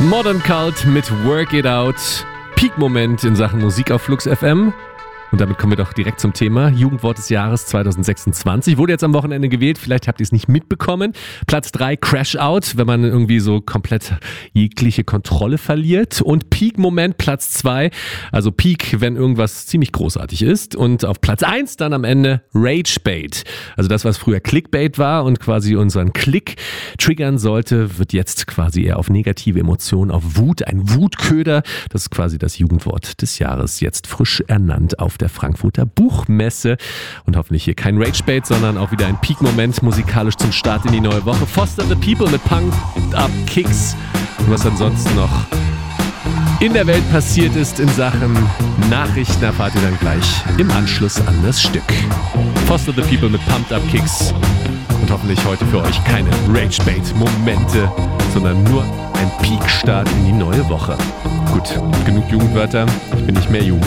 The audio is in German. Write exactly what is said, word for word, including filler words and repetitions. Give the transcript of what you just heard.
Modern Cult mit Work It Out. Peak-Moment in Sachen Musik auf Flux F M. Und damit kommen wir doch direkt zum Thema. Jugendwort des Jahres zwanzig sechsundzwanzig. Wurde jetzt am Wochenende gewählt. Vielleicht habt ihr es nicht mitbekommen. Platz drei, Crash Out, wenn man irgendwie so komplett jegliche Kontrolle verliert. Und Peak-Moment, Platz zwei. Also Peak, wenn irgendwas ziemlich großartig ist. Und auf Platz eins dann am Ende Ragebait. Also das, was früher Clickbait war und quasi unseren Klick triggern sollte, wird jetzt quasi eher auf negative Emotionen, auf Wut. Ein Wutköder. Das ist quasi das Jugendwort des Jahres. Jetzt frisch ernannt auf der Frankfurter Buchmesse. Und hoffentlich hier kein Ragebait, sondern auch wieder ein Peak-Moment musikalisch zum Start in die neue Woche. Foster the People mit Punk Up Kicks. Und was ansonsten noch in der Welt passiert ist in Sachen Nachrichten, erfahrt ihr dann gleich im Anschluss an das Stück. Foster the People mit Pumped Up Kicks. Und hoffentlich heute für euch keine Ragebait-Momente, sondern nur ein Peak-Start in die neue Woche. Gut, genug Jugendwörter. Ich bin nicht mehr jung.